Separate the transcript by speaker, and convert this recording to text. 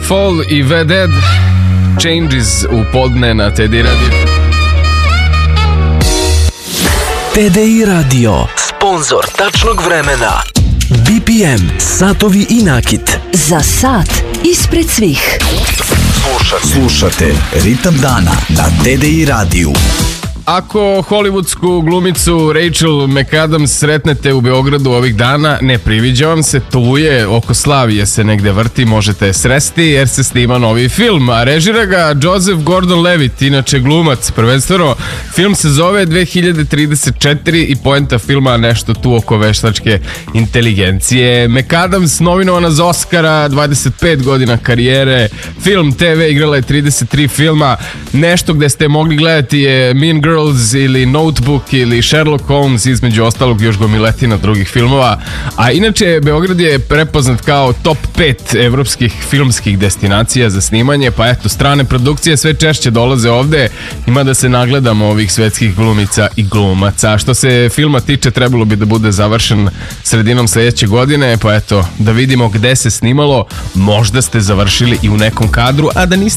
Speaker 1: Fall i Veded, Changes u podne na TDI Radio.
Speaker 2: TDI Radio, sponsor tačnog vremena. BPM, satovi i nakit.
Speaker 3: Za sat ispred svih.
Speaker 2: Slušate Ritam dana na TDI radiju.
Speaker 1: Ako hollywoodsku glumicu Rachel McAdams sretnete u Beogradu ovih dana, ne priviđa vam se, tu je, oko Slavije se negde vrti, možete je sresti jer se snima novi film, a režira ga Joseph Gordon-Levitt, inače glumac prvenstveno. Film se zove 2034 i poenta filma nešto tu oko veštačke inteligencije. McAdams nominovana za Oscara, 25 godina karijere, film, TV, igrala je 33 filma, nešto gde ste mogli gledati je Mean Girls ili Notebook ili Sherlock Holmes, između ostalog još gomiletina drugih filmova. A inače Beograd je prepoznat kao top 5 evropskih filmskih destinacija za snimanje, pa eto, strane produkcije sve češće dolaze ovde, ima da se nagledamo ovih svetskih glumica i glumaca. Što se filma tiče, trebalo bi da bude završen sredinom sledeće godine, pa eto, da vidimo gde se snimalo. Možda ste završili i u nekom kadru, a da niste